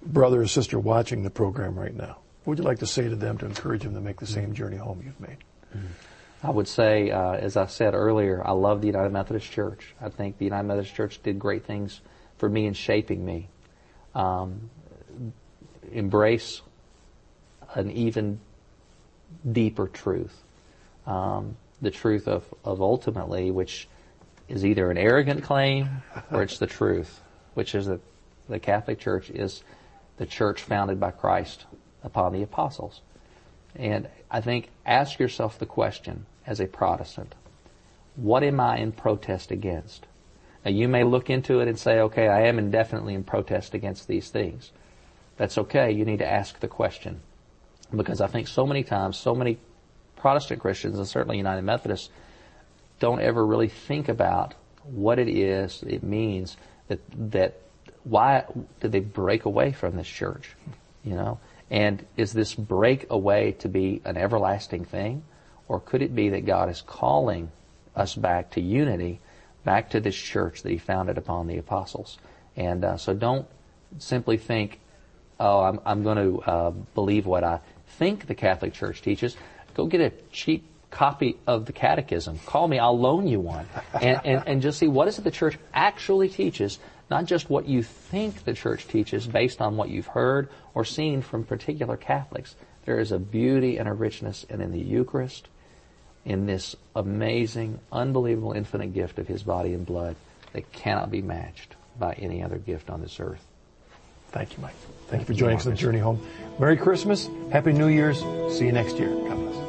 brother or sister watching the program right now? What would you like to say to them to encourage them to make the same journey home you've made? I would say, as I said earlier, I love the United Methodist Church. I think the United Methodist Church did great things for me in shaping me. Embrace an even deeper truth. The truth of ultimately, which is either an arrogant claim or it's the truth, which is that the Catholic Church is the church founded by Christ upon the apostles. And I think, ask yourself the question as a Protestant, what am I in protest against? Now, you may look into it and say, okay, I am indefinitely in protest against these things. That's okay. You need to ask the question. Because I think so many times, so many Protestant Christians, and certainly United Methodists, don't ever really think about what it is, it means, that why did they break away from this church? You know? And is this break away to be an everlasting thing? Or could it be that God is calling us back to unity, back to this church that He founded upon the apostles? And so don't simply think, oh, I'm going to believe what I think the Catholic Church teaches. Go get a cheap copy of the Catechism. Call me, I'll loan you one. And just see what is it the Church actually teaches, not just what you think the Church teaches based on what you've heard or seen from particular Catholics. There is a beauty and a richness in the Eucharist, in this amazing, unbelievable, infinite gift of His body and blood that cannot be matched by any other gift on this earth. Thank you, Mike. Thank you for joining us on the journey home. Merry Christmas. Happy New Year's. See you next year. God bless.